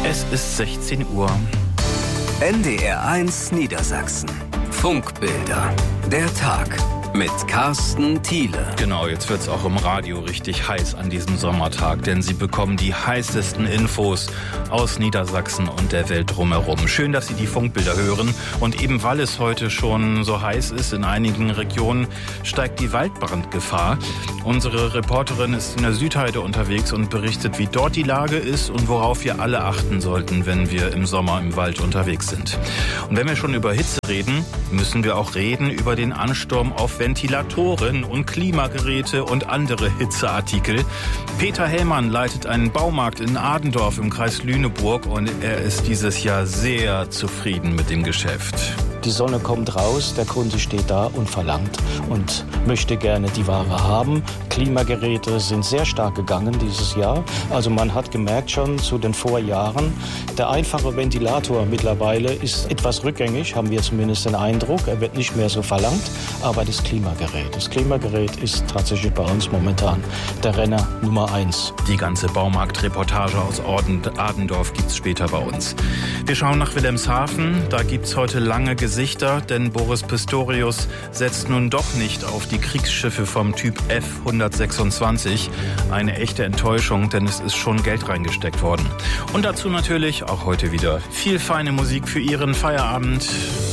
Es ist 16 Uhr. NDR1 Niedersachsen. Funkbilder. Der Tag mit Carsten Thiele. Genau, jetzt wird's auch im Radio richtig heiß an diesem Sommertag, denn Sie bekommen die heißesten Infos aus Niedersachsen und der Welt drumherum. Schön, dass Sie die Funkbilder hören. Und eben weil es heute schon so heiß ist, in einigen Regionen steigt die Waldbrandgefahr. Unsere Reporterin ist in der Südheide unterwegs und berichtet, wie dort die Lage ist und worauf wir alle achten sollten, wenn wir im Sommer im Wald unterwegs sind. Und wenn wir schon über Hitze reden, müssen wir auch reden über den Ansturm auf Ventilatoren und Klimageräte und andere Hitzeartikel. Peter Hellmann leitet einen Baumarkt in Adendorf im Kreis Lüneburg und er ist dieses Jahr sehr zufrieden mit dem Geschäft. Die Sonne kommt raus, der Kunde steht da und verlangt und möchte gerne die Ware haben. Klimageräte sind sehr stark gegangen dieses Jahr. Also man hat gemerkt schon zu den Vorjahren, der einfache Ventilator mittlerweile ist etwas rückgängig, haben wir zumindest den Eindruck. Er wird nicht mehr so verlangt, aber das Klimagerät ist tatsächlich bei uns momentan der Renner Nummer 1. Die ganze Baumarktreportage aus Adendorf gibt's später bei uns. Wir schauen nach Wilhelmshaven, da gibt's heute lange Gesichter, denn Boris Pistorius setzt nun doch nicht auf die Kriegsschiffe vom Typ F-126. Eine echte Enttäuschung, denn es ist schon Geld reingesteckt worden. Und dazu natürlich auch heute wieder viel feine Musik für Ihren Feierabend.